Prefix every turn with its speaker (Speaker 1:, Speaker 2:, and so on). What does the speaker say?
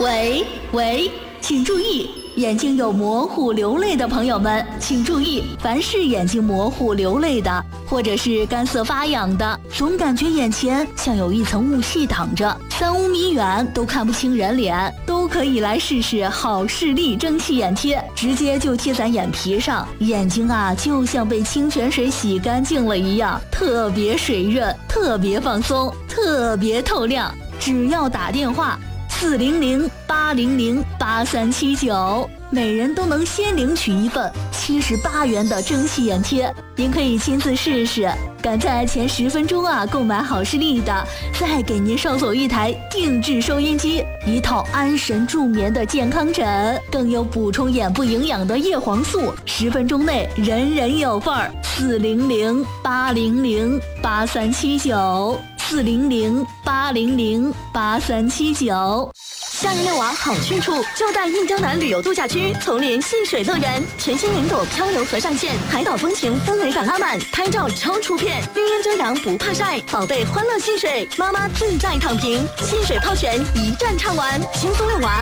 Speaker 1: 喂喂，请注意，眼睛有模糊流泪的朋友们，请注意，凡是眼睛模糊流泪的，或者是干涩发痒的，总感觉眼前像有一层雾气挡着，3-5米远都看不清人脸，都可以来试试好视力蒸汽眼贴，直接就贴在眼皮上，眼睛啊就像被清泉水洗干净了一样，特别水润，特别放松，特别透亮。只要打电话400-800-8379，每人都能先领取一份78元的蒸汽眼贴。您可以亲自试试，赶在前10分钟购买好视力的，再给您捎走一台定制收音机，一套安神助眠的健康枕，更有补充眼部营养的叶黄素，10分钟内人人有份儿。400-800-8379，400-800-8379。
Speaker 2: 夏日遛娃好去处，就在印江南旅游度假区丛林戏水乐园，全新云朵漂流河上线，海岛风情氛围感拉满，拍照超出片，绿烟遮阳不怕晒，宝贝欢乐戏水，妈妈自在躺平，戏水泡泉一站唱完，轻松遛娃